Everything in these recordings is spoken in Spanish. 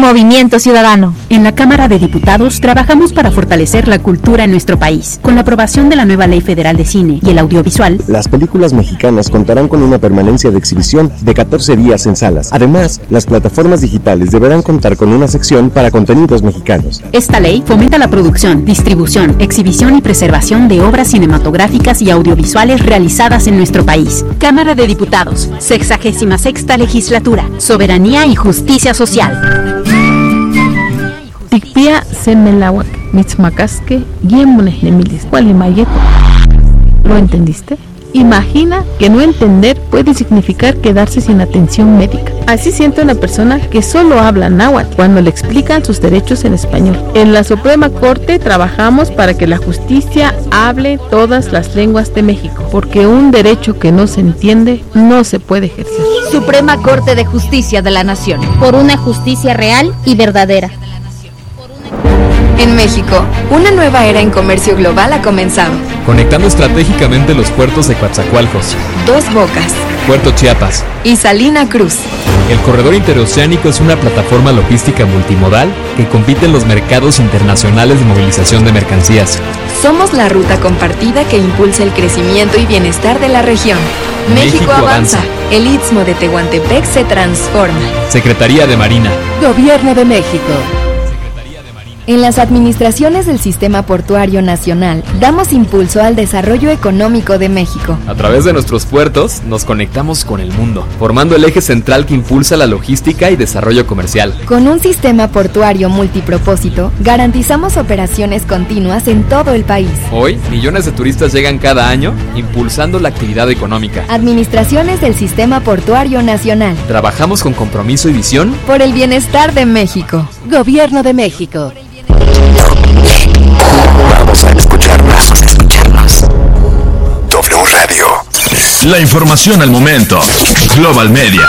Movimiento Ciudadano. En la Cámara de Diputados trabajamos para fortalecer la cultura en nuestro país. Con la aprobación de la nueva Ley Federal de Cine y el Audiovisual, las películas mexicanas contarán con una permanencia de exhibición de 14 días en salas. Además, las plataformas digitales deberán contar con una sección para contenidos mexicanos. Esta ley fomenta la producción, distribución, exhibición y preservación de obras cinematográficas y audiovisuales realizadas en nuestro país. Cámara de Diputados, 66ª Legislatura, Soberanía y Justicia Social. Tikpia semelawak mitzmacasque guiemones nemilis cualimayeto. ¿Lo entendiste? Imagina que no entender puede significar quedarse sin atención médica. Así siente una persona que solo habla náhuatl cuando le explican sus derechos en español. En la Suprema Corte trabajamos para que la justicia hable todas las lenguas de México, porque un derecho que no se entiende no se puede ejercer. Suprema Corte de Justicia de la Nación. Por una justicia real y verdadera. En México, una nueva era en comercio global ha comenzado. Conectando estratégicamente los puertos de Coatzacoalcos, Dos Bocas, Puerto Chiapas y Salina Cruz. El corredor interoceánico es una plataforma logística multimodal que compite en los mercados internacionales de movilización de mercancías. Somos la ruta compartida que impulsa el crecimiento y bienestar de la región. México avanza. El Istmo de Tehuantepec se transforma. Secretaría de Marina. Gobierno de México. En las administraciones del Sistema Portuario Nacional, damos impulso al desarrollo económico de México. A través de nuestros puertos, nos conectamos con el mundo, formando el eje central que impulsa la logística y desarrollo comercial. Con un sistema portuario multipropósito, garantizamos operaciones continuas en todo el país. Hoy, millones de turistas llegan cada año, impulsando la actividad económica. Administraciones del Sistema Portuario Nacional. Trabajamos con compromiso y visión por el bienestar de México. Gobierno de México. Vamos a escucharnos. W Radio. La información al momento. Global Media.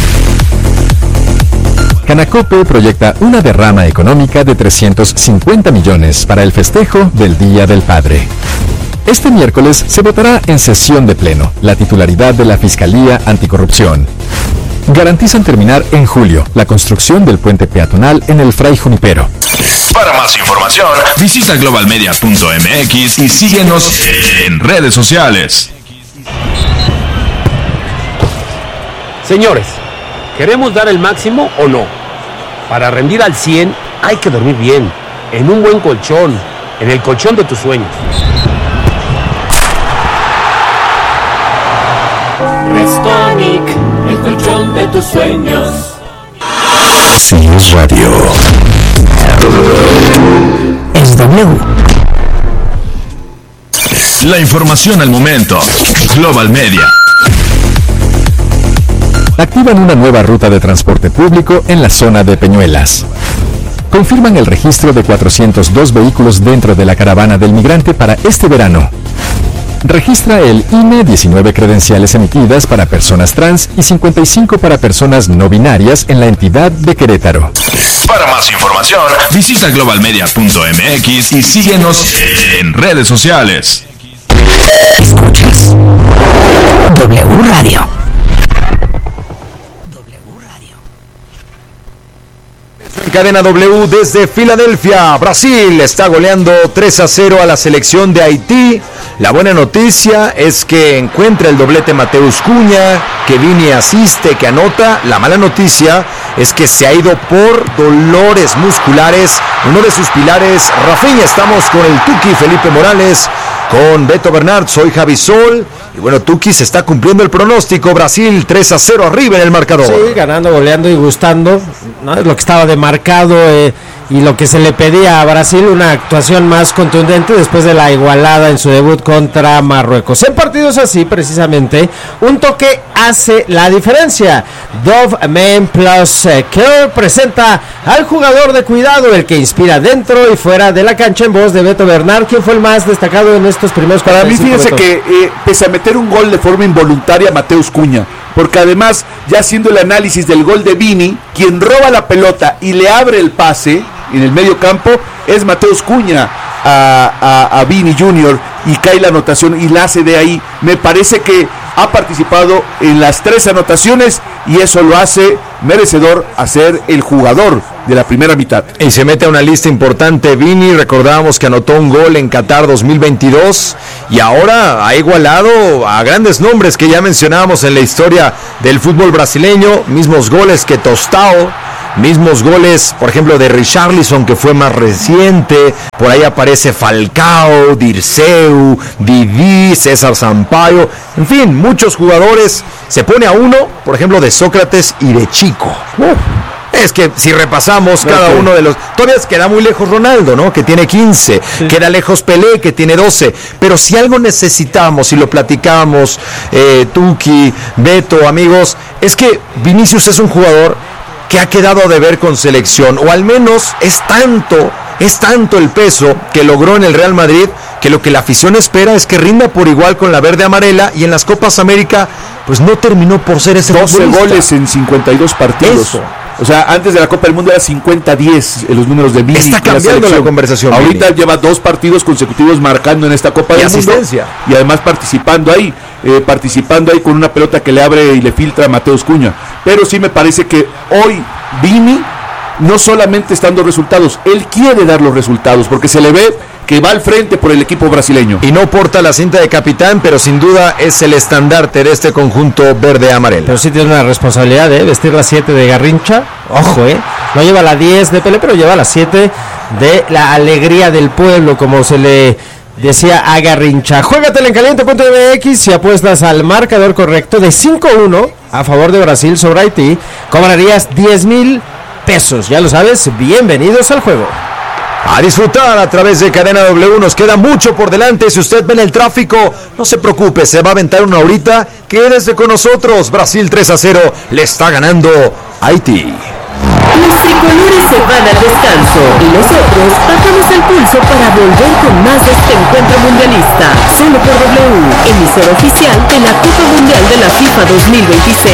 Canacope proyecta una derrama económica de 350 millones para el festejo del Día del Padre. Este miércoles se votará en sesión de pleno la titularidad de la Fiscalía Anticorrupción. Garantizan terminar en julio la construcción del puente peatonal en el Fray Junipero. Para más información, visita globalmedia.mx y síguenos en redes sociales. Señores, ¿queremos dar el máximo o no? Para rendir al 100 hay que dormir bien, en un buen colchón, en el colchón de tus sueños. Restonic, el colchón de tus sueños. Si es radio, es W. La información al momento. Global Media. Activan una nueva ruta de transporte público en la zona de Peñuelas. Confirman el registro de 402 vehículos dentro de la caravana del migrante para este verano. Registra el INE 19 credenciales emitidas para personas trans y 55 para personas no binarias en la entidad de Querétaro. Para más información, visita globalmedia.mx y síguenos en redes sociales. Escuchas W Radio. En cadena W desde Filadelfia, Brasil está goleando 3-0 a la selección de Haití. La buena noticia es que encuentra el doblete Mateus Cunha, que Vini asiste, que anota. La mala noticia es que se ha ido por dolores musculares uno de sus pilares, Rafinha. Estamos con el Tuki Felipe Morales, con Beto Bernard, soy Javi Sol. Y bueno, Tuki, se está cumpliendo el pronóstico. Brasil 3-0 arriba en el marcador. Sí, ganando, goleando y gustando, ¿no? Es lo que estaba demarcado y lo que se le pedía a Brasil, una actuación más contundente después de la igualada en su debut contra Marruecos. En partidos así, precisamente, un toque hace la diferencia. Dove Men Plus Care presenta al jugador de cuidado, el que inspira dentro y fuera de la cancha, en voz de Beto Bernard. ¿Quién fue el más destacado en estos primeros 45? Para mí, fíjense que pese a meter un gol de forma involuntaria, Mateus Cunha, porque además, ya haciendo el análisis del gol de Vini, quien roba la pelota y le abre el pase en el medio campo es Mateus Cunha a Vini Jr. y cae la anotación y la hace de ahí. Me parece que ha participado en las 3 anotaciones y eso lo hace merecedor a ser el jugador de la primera mitad. Y se mete a una lista importante Vini, recordábamos que anotó un gol en Qatar 2022 y ahora ha igualado a grandes nombres que ya mencionábamos en la historia del fútbol brasileño, mismos goles que Tostao, mismos goles, por ejemplo, de Richarlison, que fue más reciente. Por ahí aparece Falcao, Dirceu, Didi, César Sampaio. En fin, muchos jugadores. Se pone a uno, por ejemplo, de Sócrates y de Chico. Es que si repasamos cada uno de los... Todavía queda muy lejos Ronaldo, ¿no? Que tiene 15. Sí. Queda lejos Pelé, que tiene 12. Pero si algo necesitamos, y lo platicamos, Tuki, Beto, amigos, es que Vinicius es un jugador que ha quedado a deber con selección, o al menos es tanto el peso que logró en el Real Madrid, que lo que la afición espera es que rinda por igual con la verde amarela, y en las Copas América pues no terminó por ser ese 12 futbolista. Goles en 52 partidos. Eso. O sea, antes de la Copa del Mundo era 50-10 los números de Vini. Está cambiando la conversación. Ahorita Vini lleva 2 partidos consecutivos marcando en esta Copa del asistencia. Mundo. Y además participando ahí con una pelota que le abre y le filtra a Mateus Cunha. Pero sí me parece que hoy Vini no solamente está dando resultados, él quiere dar los resultados porque se le ve que va al frente por el equipo brasileño. Y no porta la cinta de capitán, pero sin duda es el estandarte de este conjunto verde-amarelo. Pero sí tiene una responsabilidad, vestir la 7 de Garrincha. Ojo, no lleva la 10 de Pelé, pero lleva la 7 de la alegría del pueblo, como se le decía a Garrincha. Juégatela en caliente.mx y apuestas al marcador correcto de 5-1 a favor de Brasil sobre Haití. Cobrarías 10,000 pesos. Ya lo sabes, bienvenidos al juego. A disfrutar a través de Cadena W, nos queda mucho por delante. Si usted ve en el tráfico, no se preocupe, se va a aventar una horita. Quédese con nosotros. Brasil 3-0 le está ganando Haití. Los tricolores se van al descanso y nosotros bajamos el pulso para volver con más de este encuentro mundialista. Solo por W, emisora oficial de la Copa Mundial de la FIFA 2026.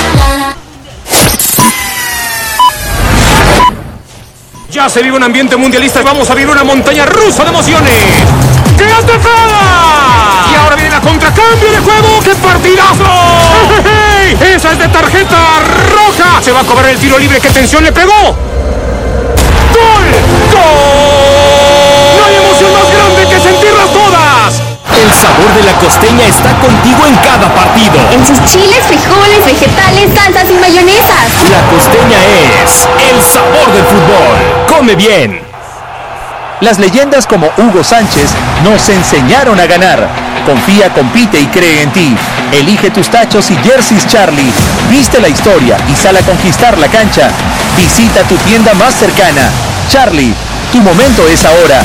Ya se vive un ambiente mundialista y vamos a vivir una montaña rusa de emociones. ¡Qué atajada! Y ahora viene la contracambio de juego. ¡Qué partidazo! ¡Hey! ¡Esa es de tarjeta roja! Se va a cobrar el tiro libre. ¡Qué tensión le pegó! ¡Gol! ¡Gol! No hay emoción más grande que sentirlas todas. El sabor de la costeña está contigo en cada partido. En sus chiles, frijoles, vegetales, salsas y mayonesas. La costeña es el sabor del fútbol. Come bien. Las leyendas como Hugo Sánchez nos enseñaron a ganar. Confía, compite y cree en ti. Elige tus tachos y jerseys Charlie. Viste la historia y sal a conquistar la cancha. Visita tu tienda más cercana. Charlie, tu momento es ahora.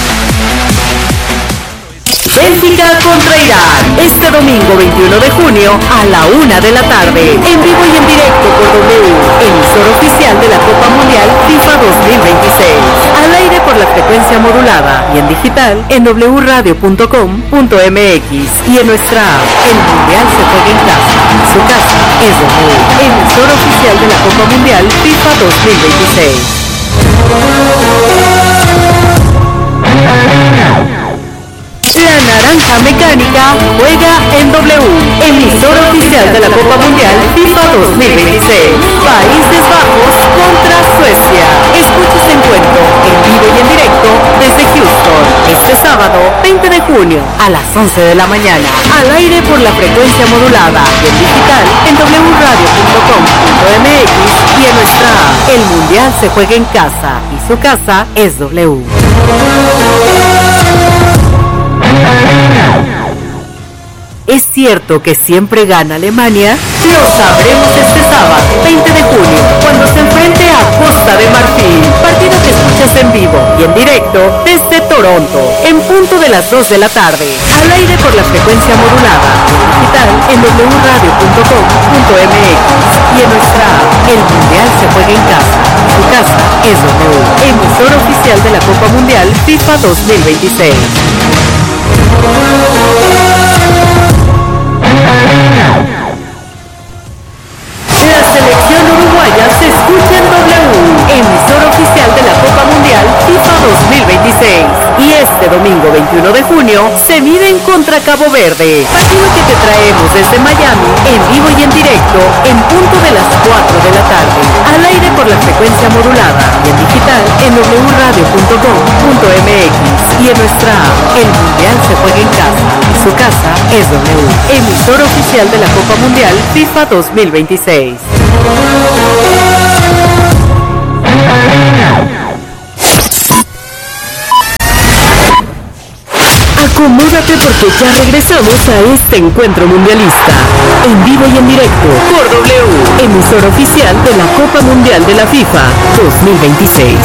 Bélgica contra Irán, este domingo 21 de junio a la 1 de la tarde, en vivo y en directo por W, emisor oficial de la Copa Mundial FIFA 2026, al aire por la frecuencia modulada y en digital en wradio.com.mx y en nuestra app. El Mundial se juega en casa, su casa es W, emisor oficial de la Copa Mundial FIFA 2026. La Naranja Mecánica juega en W, emisor oficial de la Copa Mundial FIFA 2026. Países Bajos contra Suecia. Escucha este encuentro en vivo y en directo desde Houston, este sábado 20 de junio a las 11 de la mañana, al aire por la frecuencia modulada y en digital en wradio.com.mx y en nuestra app. El Mundial se juega en casa y su casa es W. ¿Es cierto que siempre gana Alemania? Lo sabremos este sábado, 20 de junio, cuando se enfrente a Costa de Marfil. Partido que escuchas en vivo y en directo desde Toronto, en punto de las 2 de la tarde. Al aire por la frecuencia modulada, digital en wradio.com.mx y en nuestra app. El Mundial se juega en casa. Su casa es W, emisor oficial de la Copa Mundial FIFA 2026. La selección uruguaya se escucha en W, emisor oficial de la Copa Mundial FIFA 2026. Y este domingo 21 de junio se miden contra Cabo Verde. verde. Partido que te traemos desde Miami, en vivo y en directo, en punto de las 4 de la tarde. Al aire por la frecuencia modulada y en digital en wradio.com.mx y en nuestra app. El Mundial se juega en casa y su casa es W. Emisor oficial de la Copa Mundial FIFA 2026. Acomódate porque ya regresamos a este encuentro mundialista, en vivo y en directo, por W, emisor oficial de la Copa Mundial de la FIFA 2026.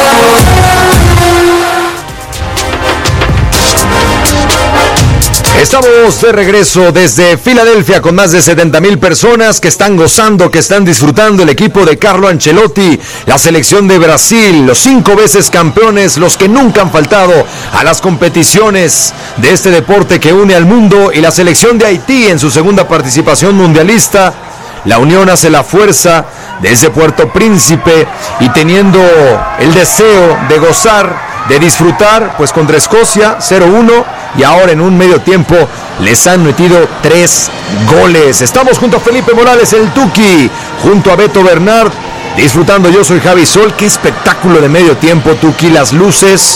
Estamos de regreso desde Filadelfia con más de 70,000 personas que están gozando, que están disfrutando el equipo de Carlo Ancelotti, la selección de Brasil, los 5 veces campeones, los que nunca han faltado a las competiciones de este deporte que une al mundo, y la selección de Haití en su segunda participación mundialista. La unión hace la fuerza desde Puerto Príncipe y teniendo el deseo de gozar, de disfrutar, pues contra Escocia 0-1 y ahora en un medio tiempo les han metido 3 goles. Estamos junto a Felipe Morales, el Tuki, junto a Beto Bernard, disfrutando. Yo soy Javi Sol. Qué espectáculo de medio tiempo, Tuki, las luces,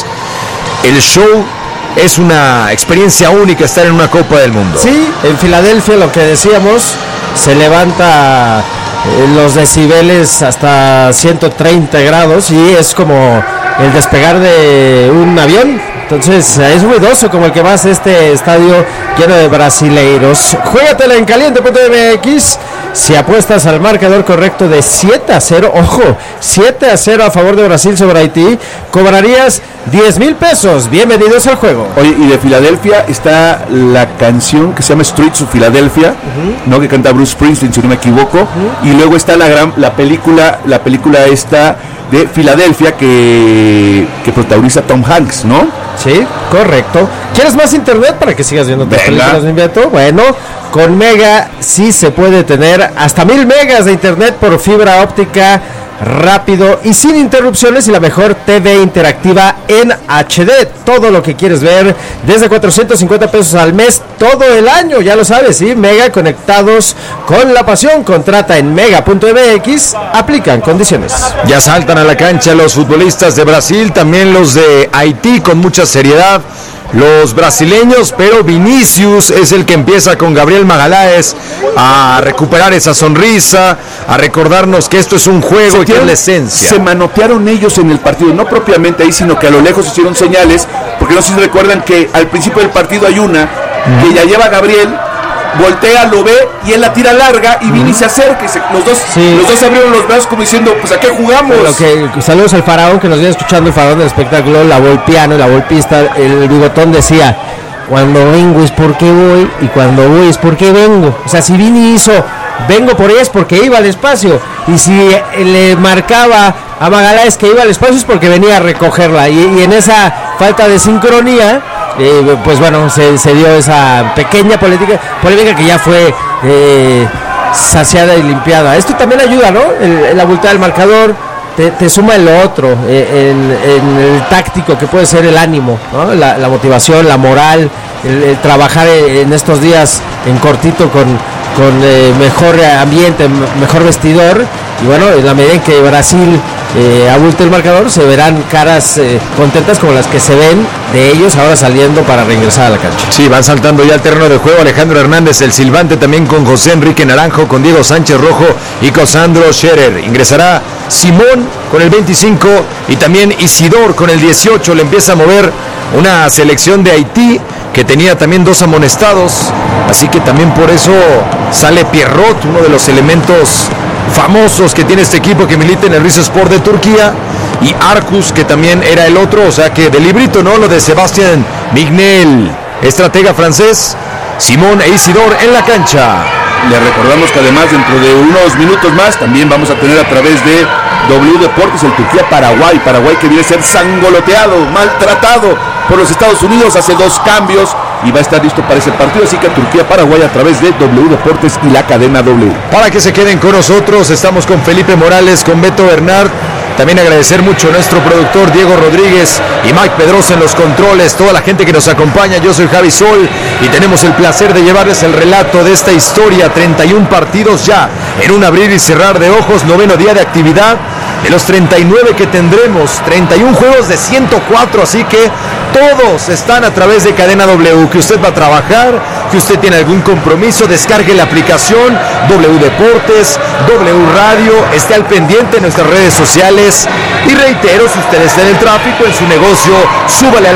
el show. Es una experiencia única estar en una Copa del Mundo. Sí, en Filadelfia, lo que decíamos, se levanta los decibeles hasta 130 grados y es como el despegar de un avión. Entonces es ruidoso como el que vas a este estadio lleno de brasileiros. Juégatela en caliente.mx. Si apuestas al marcador correcto de 7-0, ojo, 7-0 a favor de Brasil sobre Haití, cobrarías 10,000 pesos. Bienvenidos al juego. Oye, y de Filadelfia está la canción que se llama Streets of Philadelphia, ¿no? Que canta Bruce Springsteen, si no me equivoco. Y luego está la película esta de Filadelfia que protagoniza Tom Hanks, ¿no? Sí, correcto. ¿Quieres más internet para que sigas viendo tus películas, mi Beto? Bueno, con Mega sí se puede tener hasta 1000 megas de internet por fibra óptica, rápido y sin interrupciones, y la mejor TV interactiva en HD. Todo lo que quieres ver desde 450 pesos al mes todo el año, ya lo sabes, ¿sí? Mega, conectados con la pasión. Contrata en mega.mx, aplican condiciones. Ya saltan a la cancha los futbolistas de Brasil, también los de Haití, con mucha seriedad los brasileños, pero Vinicius es el que empieza con Gabriel Magalhães a recuperar esa sonrisa, a recordarnos que esto es un juego y que es la esencia. Se manotearon ellos en el partido, no propiamente ahí, sino que a lo lejos hicieron señales, porque no sé si recuerdan que al principio del partido hay una que ya lleva a Gabriel, voltea, lo ve y él la tira larga y Vini se acerca y los dos abrieron los brazos como diciendo, pues ¿a qué jugamos? Saludos al faraón que nos viene escuchando, el faraón del espectáculo, la volpiano y la volpista. El bigotón decía, cuando vengo es porque voy y cuando voy es porque vengo. O sea, si Vini hizo vengo por ella es porque iba al espacio, y si le marcaba a Magalhães que iba al espacio es porque venía a recogerla, y en esa falta de sincronía pues bueno, se dio esa pequeña polémica que ya fue saciada y limpiada. Esto también ayuda, ¿no? La vuelta del marcador te suma en lo otro, en el táctico que puede ser el ánimo, ¿no? La motivación, la moral, el trabajar en estos días en cortito con mejor ambiente, mejor vestidor. Y bueno, en la medida en que Brasil abulte el marcador, se verán caras contentas como las que se ven de ellos ahora saliendo para reingresar a la cancha. Sí, van saltando ya al terreno de juego Alejandro Hernández, el silbante, también con José Enrique Naranjo, con Diego Sánchez Rojo y con Sandro Scherer. Ingresará Simón con el 25 y también Isidor con el 18. Le empieza a mover una selección de Haití que tenía también 2 amonestados, así que también por eso sale Pierrot, uno de los elementos famosos que tiene este equipo que milita en el Rizespor de Turquía, y Arcus, que también era el otro, o sea que de librito, ¿no? Lo de Sébastien Mignel, estratega francés, Simón e Isidor en la cancha. Le recordamos que además dentro de unos minutos más también vamos a tener a través de W Deportes el Turquía-Paraguay, que viene a ser sangoloteado, maltratado por los Estados Unidos, hace 2 cambios y va a estar listo para ese partido, así que Turquía-Paraguay a través de W Deportes y la cadena W. Para que se queden con nosotros, estamos con Felipe Morales, con Beto Bernard, También agradecer mucho a nuestro productor Diego Rodríguez y Mike Pedrosa en los controles, toda la gente que nos acompaña. Yo soy Javi Sol y tenemos el placer de llevarles el relato de esta historia. 31 partidos ya en un abrir y cerrar de ojos, 9º día de actividad. De los 39 que tendremos, 31 juegos de 104, así que todos están a través de Cadena W. Que usted va a trabajar, que usted tiene algún compromiso, descargue la aplicación W Deportes, W Radio, esté al pendiente en nuestras redes sociales. Y reitero, si usted está en el tráfico, en su negocio, súbale a la